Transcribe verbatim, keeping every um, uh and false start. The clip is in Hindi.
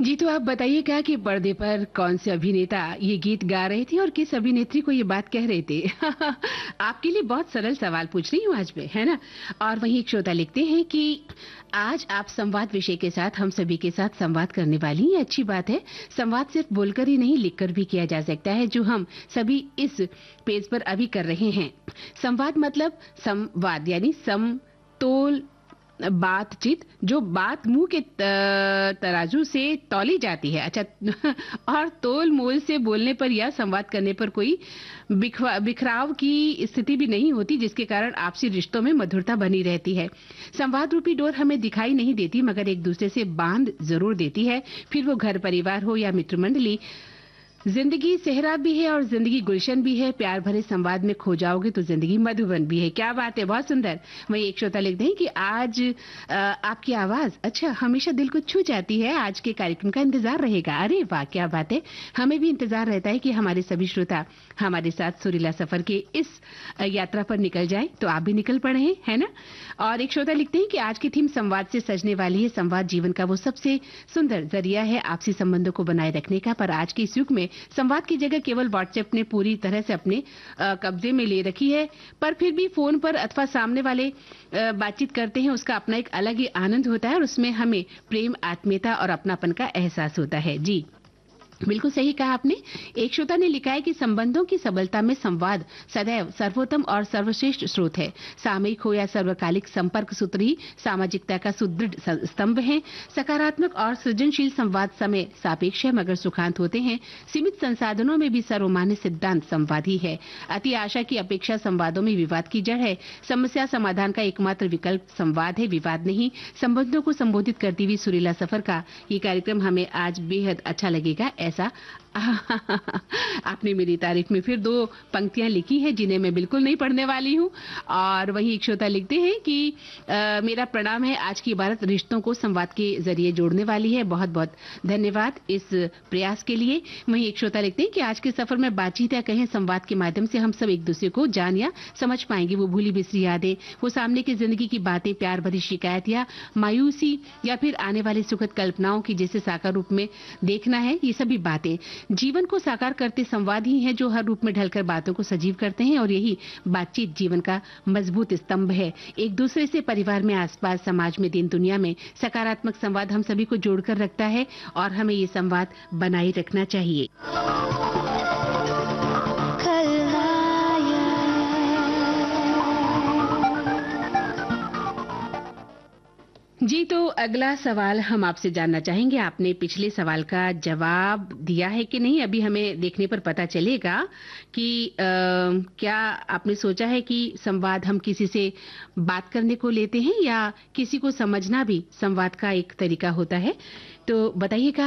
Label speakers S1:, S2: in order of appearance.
S1: जी, तो आप बताइएगा कि पर्दे पर कौन से अभिनेता ये गीत गा रहे थे और किस अभिनेत्री को ये बात कह रहे थे? आपके लिए बहुत सरल सवाल पूछ रही हूँ आज मैं, है ना? और वहीं एक श्रोता लिखते हैं कि आज आप संवाद विषय के साथ हम सभी के साथ संवाद करने वाली हैं। ये अच्छी बात है। संवाद सिर्फ बोलकर ही नहीं, लिखकर भी किया जा सकता है, जो हम सभी इस पेज पर अभी कर रहे हैं। संवाद मतलब संवाद यानी समतोल बातचीत, जो बात मुंह के त- तराजू से तौली जाती है। अच्छा। और तोल मोल से बोलने पर या संवाद करने पर कोई बिखवा- बिखराव की स्थिति भी नहीं होती, जिसके कारण आपसी रिश्तों में मधुरता बनी रहती है। संवाद रूपी डोर हमें दिखाई नहीं देती, मगर एक दूसरे से बांध जरूर देती है। फिर वो घर परिवार हो या मित्र मंडली। जिंदगी सेहरा भी है और जिंदगी गुलशन भी है। प्यार भरे संवाद में खो जाओगे तो जिंदगी मधुबन भी है। क्या बात है, बहुत सुंदर। वहीं एक श्रोता लिखते हैं कि आज अ, आपकी आवाज अच्छा हमेशा दिल को छू जाती है। आज के कार्यक्रम का इंतजार रहेगा। अरे वाह, क्या बात है। हमें भी इंतजार रहता है कि हमारे सभी श्रोता हमारे साथ सुरीला सफर के इस अ, यात्रा पर निकल जाए। तो आप भी निकल पड़े हैं, है ना? और एक श्रोता लिखते हैं कि आज की थीम संवाद से सजने वाली है। संवाद जीवन का वो सबसे सुंदर जरिया है आपसी संबंधों को बनाए रखने का। पर आज के इस युग में संवाद की जगह केवल व्हाट्सएप ने पूरी तरह से अपने अ, कब्जे में ले रखी है। पर फिर भी फोन पर अथवा सामने वाले अ, बातचीत करते हैं, उसका अपना एक अलग ही आनंद होता है और उसमें हमें प्रेम, आत्मीयता और अपनापन का एहसास होता है। जी, बिल्कुल सही कहा आपने। एक श्रोता ने लिखा है कि संबंधों की सबलता में संवाद सदैव सर्वोत्तम और सर्वश्रेष्ठ स्रोत है। सामयिक हो या सर्वकालिक, संपर्क सूत्र ही सामाजिकता का सुदृढ़ स- स्तंभ है। सकारात्मक और सृजनशील संवाद समय सापेक्ष है, मगर सुखांत होते हैं। सीमित संसाधनों में भी सर्वमान्य सिद्धांत संवाद ही है। अति आशा की अपेक्षा संवादों में विवाद की जड़ है। समस्या समाधान का एकमात्र विकल्प संवाद है, विवाद नहीं। संबंधों को संबोधित करती हुई सुरीला सफर का ये कार्यक्रम हमें आज बेहद अच्छा लगेगा, ऐसा आपने मेरी तारीफ में फिर दो पंक्तियां लिखी हैं, जिन्हें मैं बिल्कुल नहीं पढ़ने वाली हूं। और वहीं एक श्रोता लिखते हैं कि आ, मेरा प्रणाम है। आज की इबारत रिश्तों को संवाद के जरिए जोड़ने वाली है। बहुत बहुत धन्यवाद इस प्रयास के लिए। वहीं एक श्रोता लिखते हैं कि आज के सफर में बातचीत या कहें संवाद के माध्यम से हम सब एक दूसरे को जान या समझ पाएंगे। वो भूली बिसरी यादें, वो सामने की जिंदगी की बातें, प्यार भरी शिकायत या मायूसी, या फिर आने वाली सुखद कल्पनाओं की जिसे साकार रूप में देखना है, ये सभी बातें जीवन को साकार करते संवाद ही हैं, जो हर रूप में ढलकर बातों को सजीव करते हैं। और यही बातचीत जीवन का मजबूत स्तंभ है। एक दूसरे से, परिवार में, आसपास, समाज में, दिन दुनिया में सकारात्मक संवाद हम सभी को जोड़कर रखता है और हमें ये संवाद बनाए रखना चाहिए। जी, तो अगला सवाल हम आपसे जानना चाहेंगे। आपने पिछले सवाल का जवाब दिया है कि नहीं, अभी हमें देखने पर पता चलेगा कि आ, क्या आपने सोचा है कि संवाद हम किसी से बात करने को लेते हैं या किसी को समझना भी संवाद का एक तरीका होता है? तो बताइएगा।